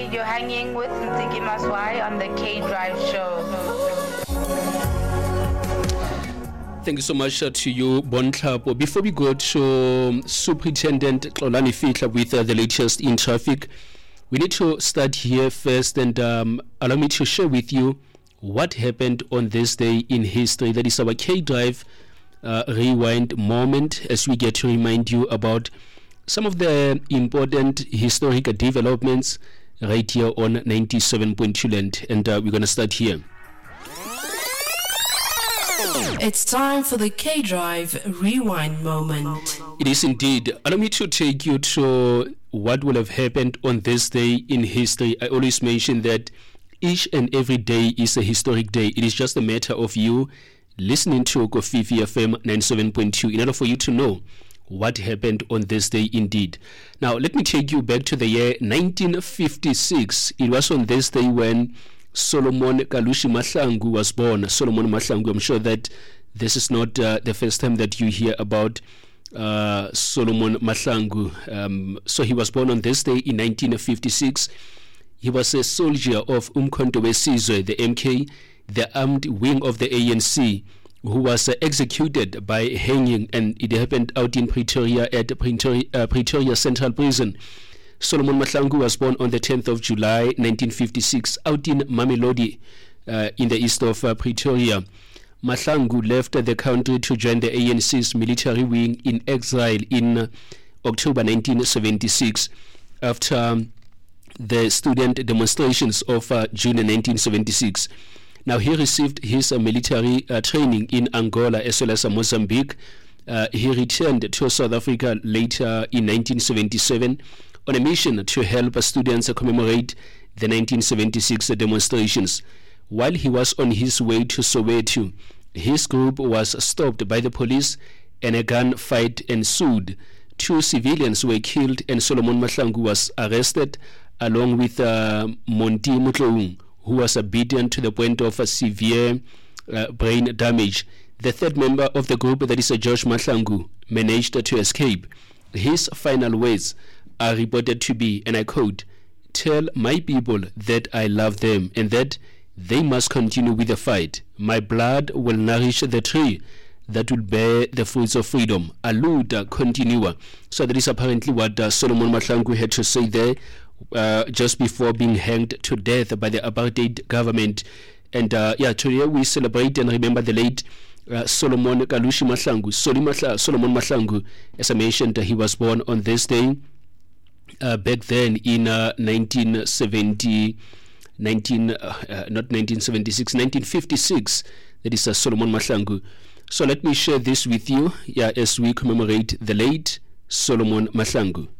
You're hanging with Ntiki Maswai on the K Drive Show. Thank you so much to you, Bontlhapo. Before we go to Superintendent Xolani Fihla with the latest in traffic, we need to start here first and allow me to share with you what happened on this day in history. That is our K Drive rewind moment, as we get to remind you about some of the important historic developments right here on 97.2 Land. And we're going to start here. It's time for the K-Drive Rewind moment. It is indeed. Allow me to take you to what will have happened on this day in history. I always mention that each and every day is a historic day. It is just a matter of you listening to Kofifi FM 97.2 in order for you to know what happened on this day indeed. Now, let me take you back to the year 1956. It was on this day when Solomon Kalushi Mahlangu was born. Solomon Mahlangu, I'm sure that this is not the first time that you hear about Solomon Mahlangu. So he was born on this day in 1956. He was a soldier of Umkhonto we Sizwe, the MK, the armed wing of the ANC, who was executed by hanging, and it happened out in Pretoria at Pretoria Central Prison. Solomon Mahlangu was born on the 10th of July 1956 out in Mamelodi in the east of Pretoria. Mahlangu left the country to join the ANC's military wing in exile in October 1976 after the student demonstrations of June 1976. Now, he received his military training in Angola as well as Mozambique. He returned to South Africa later in 1977 on a mission to help students commemorate the 1976 demonstrations. While he was on his way to Soweto, his group was stopped by the police and a gunfight ensued. 2 civilians were killed and Solomon Mahlangu was arrested along with Monty Mutloung, who was beaten to the point of severe brain damage. The third member of the group, that is George Mahlangu, managed to escape. His final words are reported to be, and I quote, "Tell my people that I love them and that they must continue with the fight. My blood will nourish the tree that will bear the fruits of freedom. Aluda continua." So that is apparently what Solomon Mahlangu had to say there just before being hanged to death by the apartheid government. And today we celebrate and remember the late Solomon Kalushi Mahlangu. Solomon Mahlangu, as I mentioned, he was born on this day back then in 1956. That is Solomon Mahlangu. So let me share this with you as we commemorate the late Solomon Mahlangu.